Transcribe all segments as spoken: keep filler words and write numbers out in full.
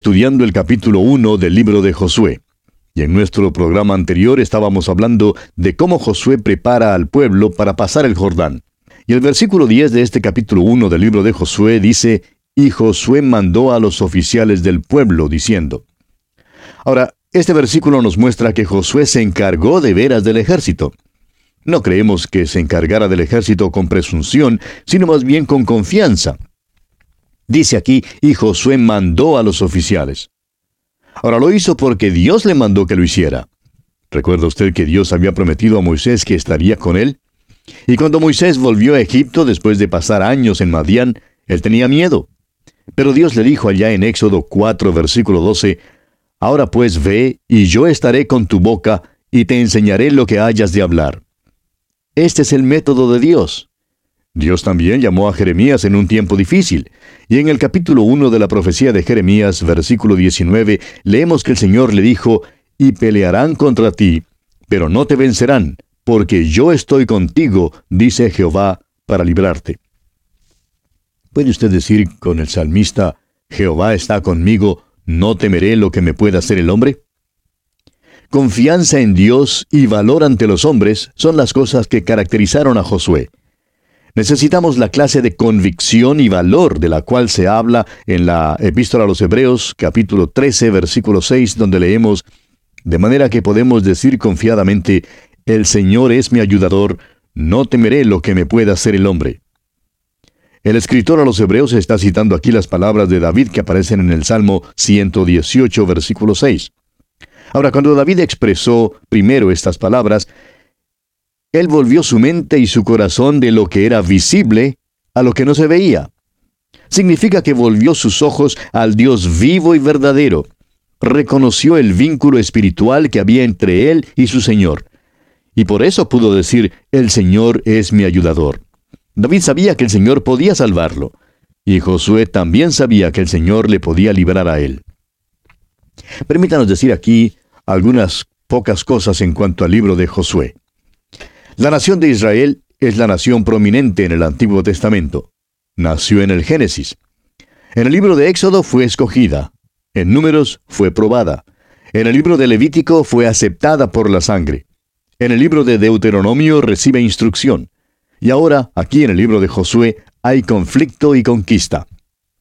estudiando el capítulo uno del libro de Josué. Y en nuestro programa anterior estábamos hablando de cómo Josué prepara al pueblo para pasar el Jordán. Y el versículo diez de este capítulo uno del libro de Josué dice: «Y Josué mandó a los oficiales del pueblo, diciendo». Ahora, este versículo nos muestra que Josué se encargó de veras del ejército. No creemos que se encargara del ejército con presunción, sino más bien con confianza. Dice aquí: «Y Josué mandó a los oficiales». Ahora, lo hizo porque Dios le mandó que lo hiciera. ¿Recuerda usted que Dios había prometido a Moisés que estaría con él? Y cuando Moisés volvió a Egipto después de pasar años en Madián, él tenía miedo. Pero Dios le dijo allá en Éxodo cuatro, versículo doce: «Ahora pues ve, y yo estaré con tu boca, y te enseñaré lo que hayas de hablar». Este es el método de Dios. Dios también llamó a Jeremías en un tiempo difícil, y en el capítulo uno de la profecía de Jeremías, versículo diecinueve, leemos que el Señor le dijo: «Y pelearán contra ti, pero no te vencerán, porque yo estoy contigo, dice Jehová, para librarte». ¿Puede usted decir con el salmista: «Jehová está conmigo, no temeré lo que me pueda hacer el hombre»? Confianza en Dios y valor ante los hombres son las cosas que caracterizaron a Josué. Necesitamos la clase de convicción y valor de la cual se habla en la Epístola a los Hebreos, capítulo trece, versículo seis, donde leemos: «De manera que podemos decir confiadamente: el Señor es mi ayudador, no temeré lo que me pueda hacer el hombre». El escritor a los Hebreos está citando aquí las palabras de David que aparecen en el Salmo ciento dieciocho, versículo seis. Ahora, cuando David expresó primero estas palabras, él volvió su mente y su corazón de lo que era visible a lo que no se veía. Significa que volvió sus ojos al Dios vivo y verdadero. Reconoció el vínculo espiritual que había entre él y su Señor. Y por eso pudo decir: «El Señor es mi ayudador». David sabía que el Señor podía salvarlo. Y Josué también sabía que el Señor le podía librar a él. Permítanos decir aquí algunas pocas cosas en cuanto al libro de Josué. La nación de Israel es la nación prominente en el Antiguo Testamento. Nació en el Génesis. En el libro de Éxodo fue escogida. En Números fue probada. En el libro de Levítico fue aceptada por la sangre. En el libro de Deuteronomio recibe instrucción. Y ahora, aquí en el libro de Josué, hay conflicto y conquista.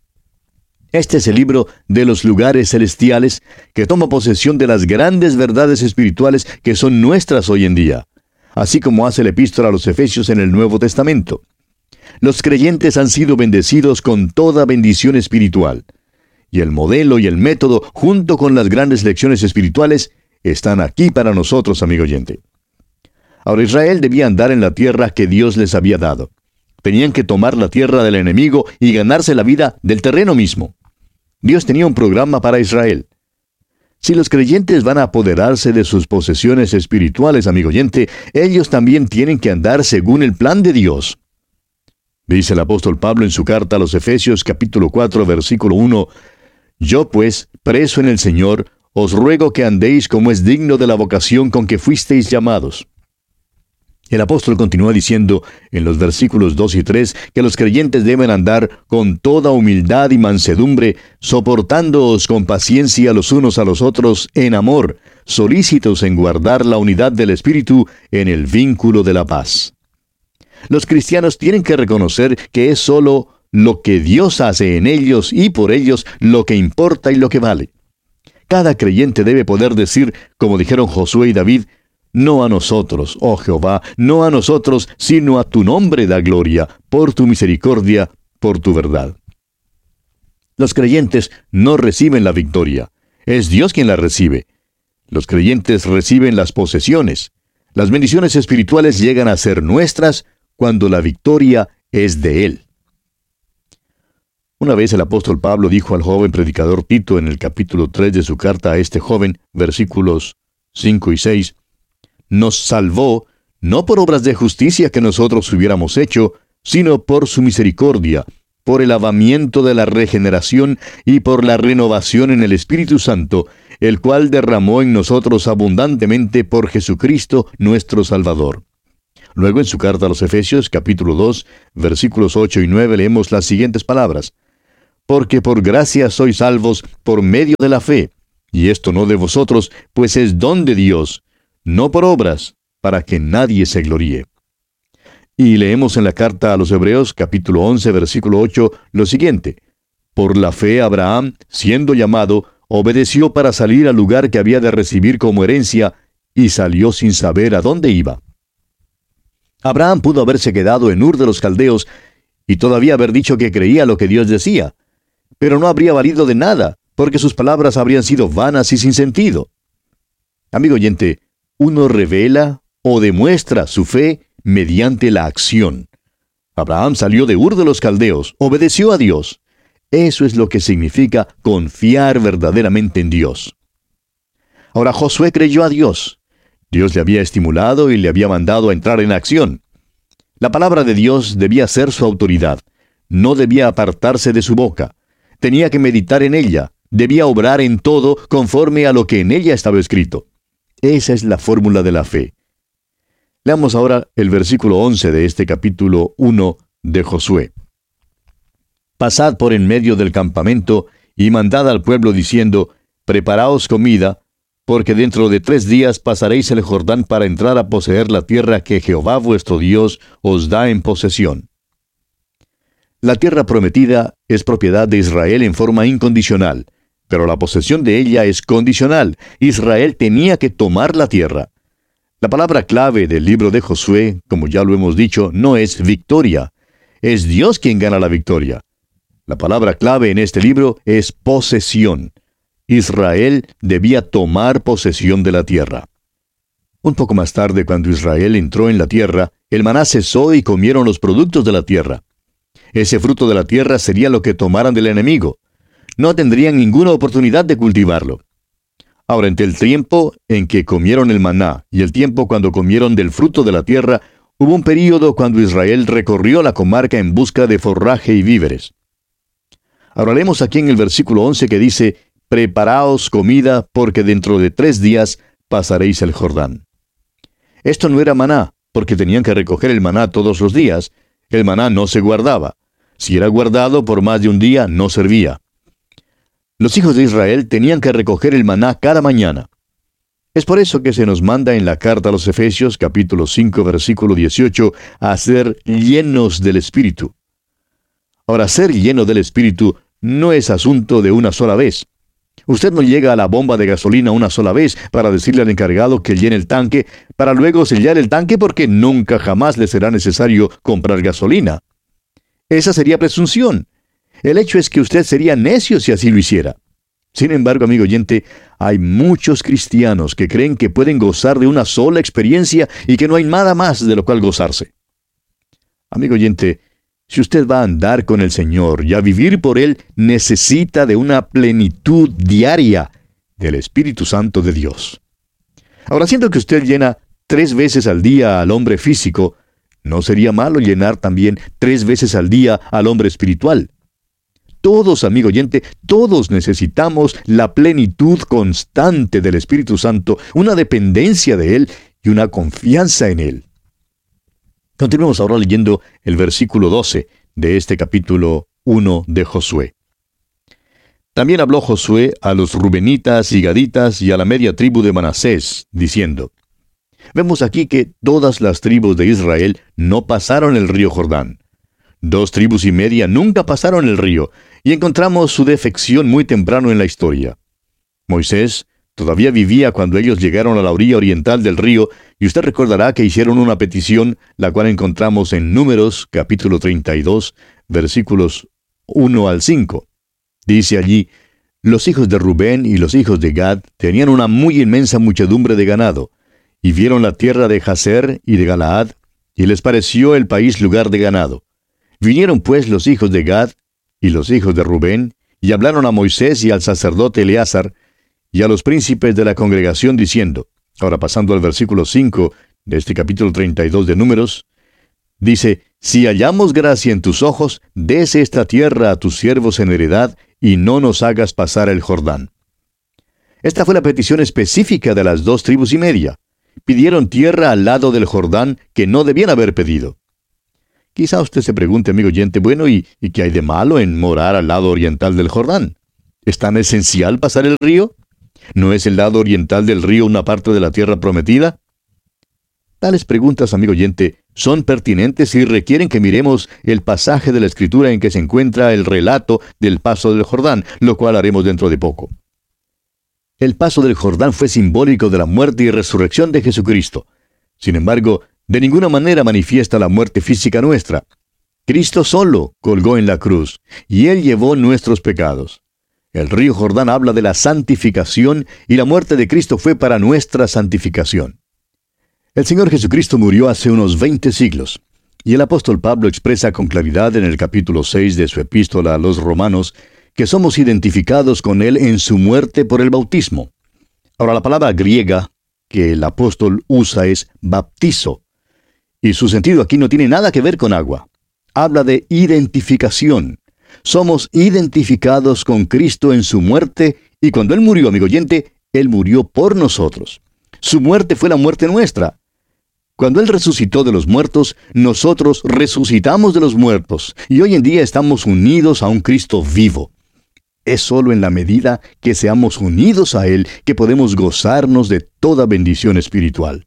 Este es el libro de los lugares celestiales que toma posesión de las grandes verdades espirituales que son nuestras hoy en día, así como hace la epístola a los Efesios en el Nuevo Testamento. Los creyentes han sido bendecidos con toda bendición espiritual. Y el modelo y el método, junto con las grandes lecciones espirituales, están aquí para nosotros, amigo oyente. Ahora, Israel debía andar en la tierra que Dios les había dado. Tenían que tomar la tierra del enemigo y ganarse la vida del terreno mismo. Dios tenía un programa para Israel. Si los creyentes van a apoderarse de sus posesiones espirituales, amigo oyente, ellos también tienen que andar según el plan de Dios. Dice el apóstol Pablo en su carta a los Efesios capítulo cuatro, versículo uno: «Yo pues, preso en el Señor, os ruego que andéis como es digno de la vocación con que fuisteis llamados». El apóstol continúa diciendo en los versículos dos y tres que los creyentes deben andar con toda humildad y mansedumbre, soportándoos con paciencia los unos a los otros en amor, solícitos en guardar la unidad del Espíritu en el vínculo de la paz. Los cristianos tienen que reconocer que es solo lo que Dios hace en ellos y por ellos lo que importa y lo que vale. Cada creyente debe poder decir, como dijeron Josué y David: «No a nosotros, oh Jehová, no a nosotros, sino a tu nombre da gloria, por tu misericordia, por tu verdad». Los creyentes no reciben la victoria. Es Dios quien la recibe. Los creyentes reciben las posesiones. Las bendiciones espirituales llegan a ser nuestras cuando la victoria es de Él. Una vez el apóstol Pablo dijo al joven predicador Tito en el capítulo tres de su carta a este joven, versículos cinco y seis, «Nos salvó, no por obras de justicia que nosotros hubiéramos hecho, sino por su misericordia, por el lavamiento de la regeneración y por la renovación en el Espíritu Santo, el cual derramó en nosotros abundantemente por Jesucristo nuestro Salvador». Luego en su carta a los Efesios, capítulo dos, versículos ocho y nueve, leemos las siguientes palabras: porque por gracia sois salvos por medio de la fe, y esto no de vosotros, pues es don de Dios, no por obras, para que nadie se gloríe. Y leemos en la carta a los Hebreos, capítulo once, versículo ocho, lo siguiente: Por la fe Abraham, siendo llamado, obedeció para salir al lugar que había de recibir como herencia, y salió sin saber a dónde iba. Abraham pudo haberse quedado en Ur de los Caldeos y todavía haber dicho que creía lo que Dios decía, pero no habría valido de nada, porque sus palabras habrían sido vanas y sin sentido. Amigo oyente, uno revela o demuestra su fe mediante la acción. Abraham salió de Ur de los Caldeos, obedeció a Dios. Eso es lo que significa confiar verdaderamente en Dios. Ahora Josué creyó a Dios. Dios le había estimulado y le había mandado a entrar en acción. La palabra de Dios debía ser su autoridad. No debía apartarse de su boca. Tenía que meditar en ella. Debía obrar en todo conforme a lo que en ella estaba escrito. Esa es la fórmula de la fe. Leamos ahora el versículo once de este capítulo uno de Josué. Pasad por en medio del campamento y mandad al pueblo diciendo: Preparaos comida, porque dentro de tres días pasaréis el Jordán para entrar a poseer la tierra que Jehová vuestro Dios os da en posesión. La tierra prometida es propiedad de Israel en forma incondicional, pero la posesión de ella es condicional. Israel tenía que tomar la tierra. La palabra clave del libro de Josué, como ya lo hemos dicho, no es victoria. Es Dios quien gana la victoria. La palabra clave en este libro es posesión. Israel debía tomar posesión de la tierra. Un poco más tarde, cuando Israel entró en la tierra, el maná cesó y comieron los productos de la tierra. Ese fruto de la tierra sería lo que tomaran del enemigo. No tendrían ninguna oportunidad de cultivarlo. Ahora, entre el tiempo en que comieron el maná y el tiempo cuando comieron del fruto de la tierra, hubo un período cuando Israel recorrió la comarca en busca de forraje y víveres. Ahora leemos aquí en el versículo once que dice: Preparaos comida, porque dentro de tres días pasaréis el Jordán. Esto no era maná, porque tenían que recoger el maná todos los días. El maná no se guardaba. Si era guardado por más de un día, no servía. Los hijos de Israel tenían que recoger el maná cada mañana. Es por eso que se nos manda en la carta a los Efesios, capítulo cinco, versículo dieciocho, a ser llenos del Espíritu. Ahora, ser lleno del Espíritu no es asunto de una sola vez. Usted no llega a la bomba de gasolina una sola vez para decirle al encargado que llene el tanque, para luego sellar el tanque porque nunca jamás le será necesario comprar gasolina. Esa sería presunción. El hecho es que usted sería necio si así lo hiciera. Sin embargo, amigo oyente, hay muchos cristianos que creen que pueden gozar de una sola experiencia y que no hay nada más de lo cual gozarse. Amigo oyente, si usted va a andar con el Señor y a vivir por Él, necesita de una plenitud diaria del Espíritu Santo de Dios. Ahora, siento que usted llena tres veces al día al hombre físico, ¿no sería malo llenar también tres veces al día al hombre espiritual? Todos, amigo oyente, todos necesitamos la plenitud constante del Espíritu Santo, una dependencia de Él y una confianza en Él. Continuemos ahora leyendo el versículo doce de este capítulo uno de Josué. También habló Josué a los rubenitas y gaditas y a la media tribu de Manasés, diciendo: Vemos aquí que todas las tribus de Israel no pasaron el río Jordán. Dos tribus y media nunca pasaron el río, y encontramos su defección muy temprano en la historia. Moisés todavía vivía cuando ellos llegaron a la orilla oriental del río, y usted recordará que hicieron una petición, la cual encontramos en Números, capítulo treinta y dos, versículos uno al cinco. Dice allí: Los hijos de Rubén y los hijos de Gad tenían una muy inmensa muchedumbre de ganado, y vieron la tierra de Jazer y de Galaad, y les pareció el país lugar de ganado. Vinieron pues los hijos de Gad y los hijos de Rubén, y hablaron a Moisés y al sacerdote Eleazar, y a los príncipes de la congregación, diciendo, ahora pasando al versículo cinco de este capítulo treinta y dos de Números, dice: Si hallamos gracia en tus ojos, des esta tierra a tus siervos en heredad, y no nos hagas pasar el Jordán. Esta fue la petición específica de las dos tribus y media. Pidieron tierra al lado del Jordán que no debían haber pedido. Quizá usted se pregunte, amigo oyente, bueno, ¿y, ¿y qué hay de malo en morar al lado oriental del Jordán? ¿Es tan esencial pasar el río? ¿No es el lado oriental del río una parte de la tierra prometida? Tales preguntas, amigo oyente, son pertinentes y requieren que miremos el pasaje de la Escritura en que se encuentra el relato del paso del Jordán, lo cual haremos dentro de poco. El paso del Jordán fue simbólico de la muerte y resurrección de Jesucristo. Sin embargo, de ninguna manera manifiesta la muerte física nuestra. Cristo solo colgó en la cruz, y Él llevó nuestros pecados. El río Jordán habla de la santificación, y la muerte de Cristo fue para nuestra santificación. El Señor Jesucristo murió hace unos veinte siglos, y el apóstol Pablo expresa con claridad en el capítulo seis de su epístola a los Romanos que somos identificados con Él en su muerte por el bautismo. Ahora, la palabra griega que el apóstol usa es baptizo, y su sentido aquí no tiene nada que ver con agua. Habla de identificación. Somos identificados con Cristo en su muerte, y cuando Él murió, amigo oyente, Él murió por nosotros. Su muerte fue la muerte nuestra. Cuando Él resucitó de los muertos, nosotros resucitamos de los muertos, y hoy en día estamos unidos a un Cristo vivo. Es solo en la medida que seamos unidos a Él que podemos gozarnos de toda bendición espiritual.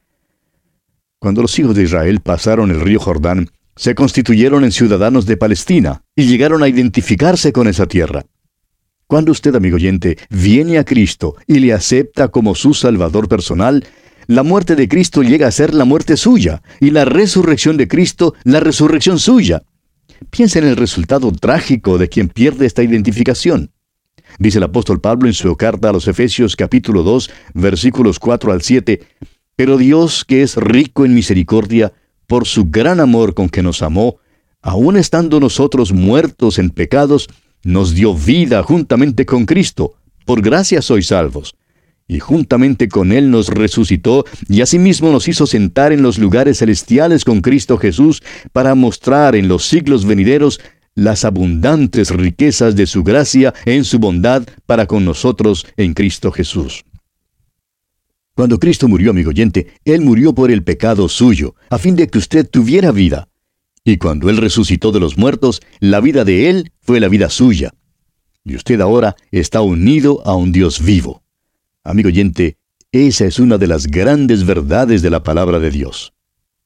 Cuando los hijos de Israel pasaron el río Jordán, se constituyeron en ciudadanos de Palestina y llegaron a identificarse con esa tierra. Cuando usted, amigo oyente, viene a Cristo y le acepta como su Salvador personal, la muerte de Cristo llega a ser la muerte suya, y la resurrección de Cristo, la resurrección suya. Piensa en el resultado trágico de quien pierde esta identificación. Dice el apóstol Pablo en su carta a los Efesios capítulo dos, versículos cuatro al siete, «Pero Dios, que es rico en misericordia, por su gran amor con que nos amó, aun estando nosotros muertos en pecados, nos dio vida juntamente con Cristo. Por gracia sois salvos. Y juntamente con Él nos resucitó, y asimismo nos hizo sentar en los lugares celestiales con Cristo Jesús, para mostrar en los siglos venideros las abundantes riquezas de su gracia en su bondad para con nosotros en Cristo Jesús». Cuando Cristo murió, amigo oyente, Él murió por el pecado suyo, a fin de que usted tuviera vida. Y cuando Él resucitó de los muertos, la vida de Él fue la vida suya. Y usted ahora está unido a un Dios vivo. Amigo oyente, esa es una de las grandes verdades de la palabra de Dios.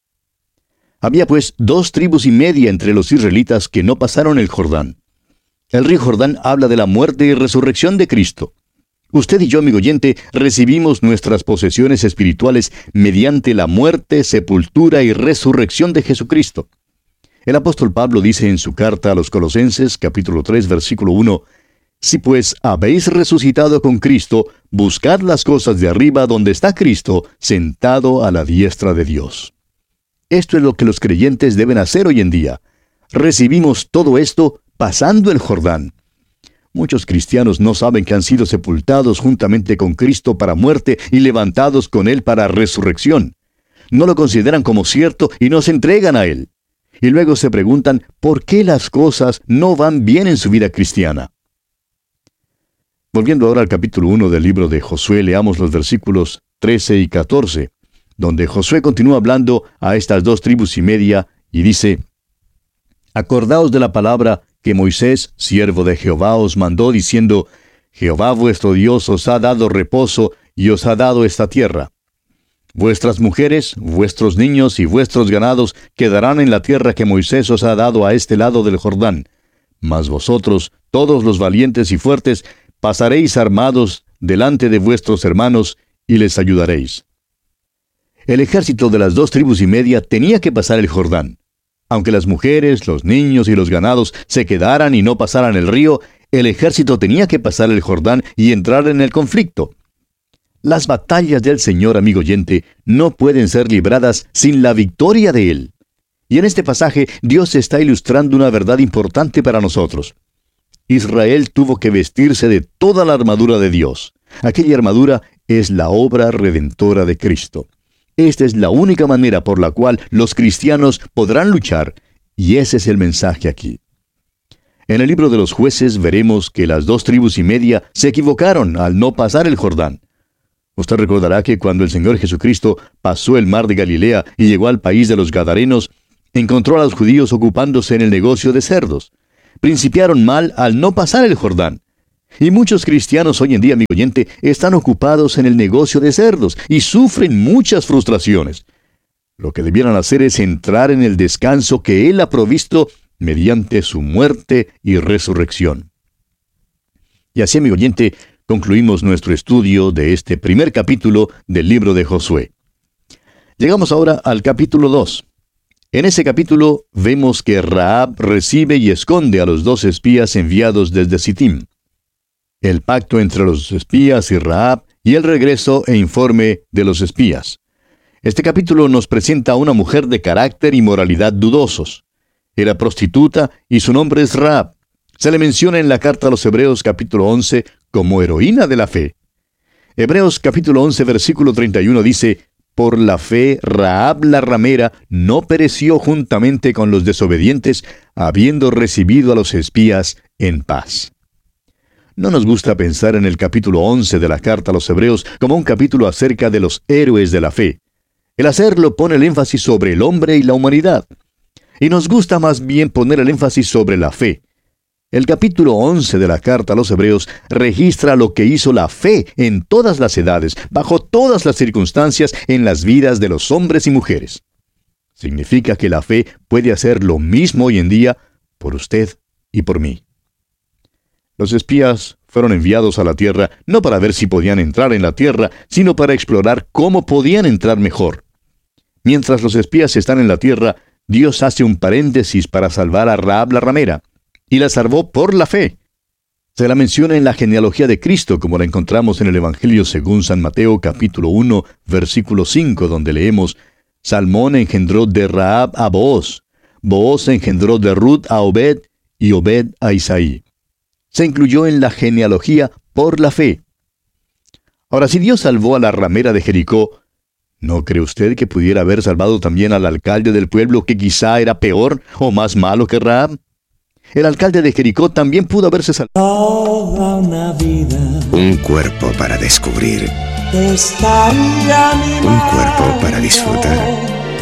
Había pues dos tribus y media entre los israelitas que no pasaron el Jordán. El río Jordán habla de la muerte y resurrección de Cristo. Usted y yo, amigo oyente, recibimos nuestras posesiones espirituales mediante la muerte, sepultura y resurrección de Jesucristo. El apóstol Pablo dice en su carta a los Colosenses, capítulo tres, versículo uno, «Si pues habéis resucitado con Cristo, buscad las cosas de arriba donde está Cristo, sentado a la diestra de Dios». Esto es lo que los creyentes deben hacer hoy en día. Recibimos todo esto pasando el Jordán. Muchos cristianos no saben que han sido sepultados juntamente con Cristo para muerte y levantados con Él para resurrección. No lo consideran como cierto y no se entregan a Él. Y luego se preguntan por qué las cosas no van bien en su vida cristiana. Volviendo ahora al capítulo uno del libro de Josué, leamos los versículos trece y catorce, donde Josué continúa hablando a estas dos tribus y media y dice, «Acordaos de la palabra que Moisés, siervo de Jehová, os mandó, diciendo, Jehová vuestro Dios os ha dado reposo y os ha dado esta tierra. Vuestras mujeres, vuestros niños y vuestros ganados quedarán en la tierra que Moisés os ha dado a este lado del Jordán. Mas vosotros, todos los valientes y fuertes, pasaréis armados delante de vuestros hermanos y les ayudaréis». El ejército de las dos tribus y media tenía que pasar el Jordán. Aunque las mujeres, los niños y los ganados se quedaran y no pasaran el río, el ejército tenía que pasar el Jordán y entrar en el conflicto. Las batallas del Señor, amigo oyente, no pueden ser libradas sin la victoria de Él. Y en este pasaje, Dios está ilustrando una verdad importante para nosotros. Israel tuvo que vestirse de toda la armadura de Dios. Aquella armadura es la obra redentora de Cristo. Esta es la única manera por la cual los cristianos podrán luchar, y ese es el mensaje aquí. En el libro de los Jueces veremos que las dos tribus y media se equivocaron al no pasar el Jordán. Usted recordará que cuando el Señor Jesucristo pasó el mar de Galilea y llegó al país de los Gadarenos, Encontró a los judíos ocupándose en el negocio de cerdos. Principiaron mal al no pasar el Jordán. Y muchos cristianos hoy en día, amigo oyente, están ocupados en el negocio de cerdos y sufren muchas frustraciones. Lo que debieran hacer es entrar en el descanso que Él ha provisto mediante su muerte y resurrección. Y así, amigo oyente, concluimos nuestro estudio de este primer capítulo del libro de Josué. Llegamos ahora al capítulo dos. En ese capítulo vemos que Rahab recibe y esconde a los dos espías enviados desde Sittim. El pacto entre los espías y Rahab y el regreso e informe de los espías. Este capítulo nos presenta a una mujer de carácter y moralidad dudosos. Era prostituta y su nombre es Rahab. Se le menciona en la carta a los Hebreos capítulo once como heroína de la fe. Hebreos capítulo once versículo treinta y uno dice: Por la fe Rahab la ramera no pereció juntamente con los desobedientes, habiendo recibido a los espías en paz. No nos gusta pensar en el capítulo once de la carta a los Hebreos como un capítulo acerca de los héroes de la fe. El hacerlo pone el énfasis sobre el hombre y la humanidad. Y nos gusta más bien poner el énfasis sobre la fe. El capítulo once de la carta a los Hebreos registra lo que hizo la fe en todas las edades, bajo todas las circunstancias, en las vidas de los hombres y mujeres. Significa que la fe puede hacer lo mismo hoy en día por usted y por mí. Los espías fueron enviados a la tierra no para ver si podían entrar en la tierra, sino para explorar cómo podían entrar mejor. Mientras los espías están en la tierra, Dios hace un paréntesis para salvar a Rahab la ramera, y la salvó por la fe. Se la menciona en la genealogía de Cristo, como la encontramos en el Evangelio según San Mateo capítulo uno, versículo cinco, donde leemos: Salmón engendró de Rahab a Booz, Booz engendró de Ruth a Obed, y Obed a Isaí. Se incluyó en la genealogía por la fe. Ahora, si Dios salvó a la ramera de Jericó, ¿no cree usted que pudiera haber salvado también al alcalde del pueblo, que quizá era peor o más malo que Rahab? El alcalde de Jericó también pudo haberse salvado. Toda una vida. Un cuerpo para descubrir. Estaría Un cuerpo para disfrutar.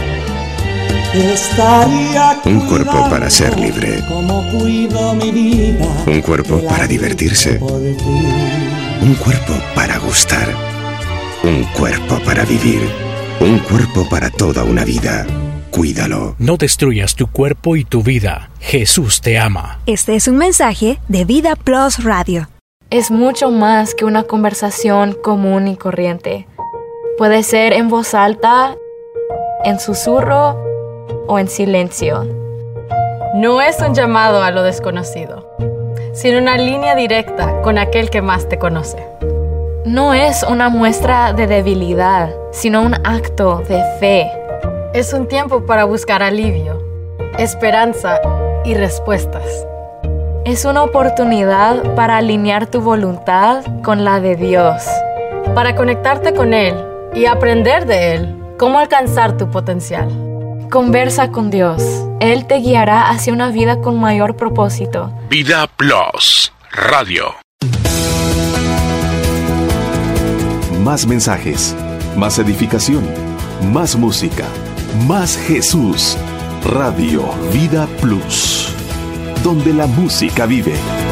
Estaría Un cuerpo para ser libre. Como cuido mi vida. Un cuerpo para divertirse. Un cuerpo para gustar. Un cuerpo para vivir. Un cuerpo para toda una vida. Cuídalo. No destruyas tu cuerpo y tu vida. Jesús te ama. Este es un mensaje de Vida Plus Radio. Es mucho más que una conversación común y corriente. Puede ser en voz alta, en susurro o en silencio. No es un llamado a lo desconocido, sino una línea directa con aquel que más te conoce. No es una muestra de debilidad, sino un acto de fe. Es un tiempo para buscar alivio, esperanza y respuestas. Es una oportunidad para alinear tu voluntad con la de Dios. Para conectarte con Él y aprender de Él cómo alcanzar tu potencial. Conversa con Dios. Él te guiará hacia una vida con mayor propósito. Vida Plus Radio. Más mensajes, más edificación, más música, más Jesús. Radio Vida Plus, donde la música vive.